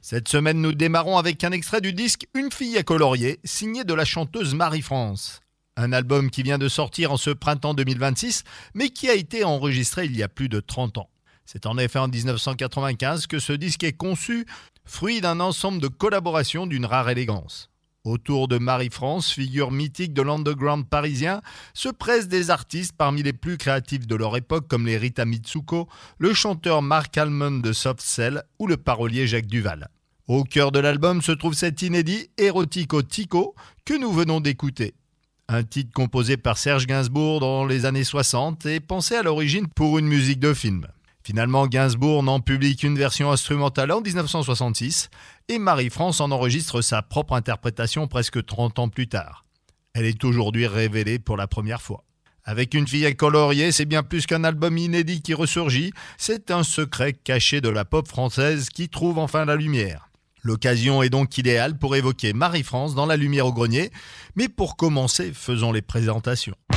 Cette semaine, nous démarrons avec un extrait du disque Une fille à colorier, signé de la chanteuse Marie-France. Un album qui vient de sortir en ce printemps 2026, mais qui a été enregistré il y a plus de 30 ans. C'est en effet en 1995 que ce disque est conçu, fruit d'un ensemble de collaborations d'une rare élégance. Autour de Marie-France, figure mythique de l'underground parisien, se pressent des artistes parmi les plus créatifs de leur époque comme les Rita Mitsuko, le chanteur Mark Almond de Soft Cell ou le parolier Jacques Duvall. Au cœur de l'album se trouve cet inédit Erotico Tico que nous venons d'écouter. Un titre composé par Serge Gainsbourg dans les années 60 et pensé à l'origine pour une musique de film. Finalement, Gainsbourg n'en publie qu'une version instrumentale en 1966 et Marie-France en enregistre sa propre interprétation presque 30 ans plus tard. Elle est aujourd'hui révélée pour la première fois. Avec Une fille à colorier, c'est bien plus qu'un album inédit qui ressurgit, c'est un secret caché de la pop française qui trouve enfin la lumière. L'occasion est donc idéale pour évoquer Marie-France dans La Lumière au grenier, mais pour commencer, faisons les présentations.